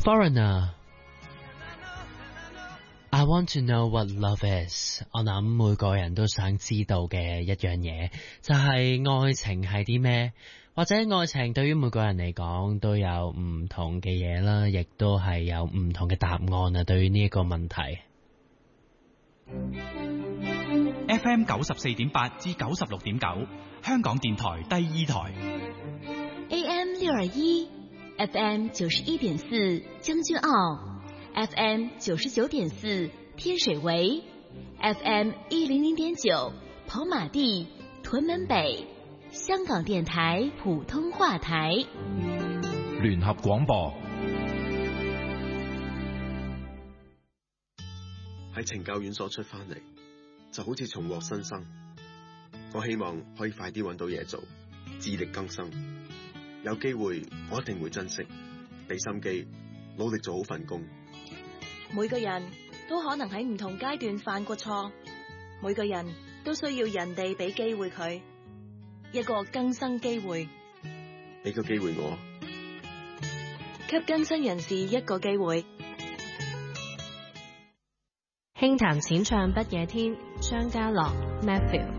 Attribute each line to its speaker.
Speaker 1: Foreigner。I want to know what love is。我諗每個人都想知道嘅一樣嘢，就係愛情係啲咩？或者愛情對於每個人嚟講都有唔同嘅嘢啦，亦都係有唔同嘅答案啊。對於呢一個問題。
Speaker 2: FM 94.8至96.9，香港電台第二台。
Speaker 3: AM 621 FM 91.4將軍澳 FM 99.4天水圍 FM 100.9跑馬地屯門北，香港電台普通話台
Speaker 4: 聯合廣播。
Speaker 5: 喺懲教院所出翻嚟，就好似重獲新生。我希望可以快啲揾到嘢做，自力更生。有機會我一定會珍惜，俾心機，努力做好份工。
Speaker 6: 每個人都可能喺唔同階段犯過錯，每個人都需要人哋俾機會佢，一個更生機會。
Speaker 5: 俾個機會我，
Speaker 6: 給更生人士一個機會。
Speaker 7: 輕彈淺唱不夜天，張家樂 Matthew。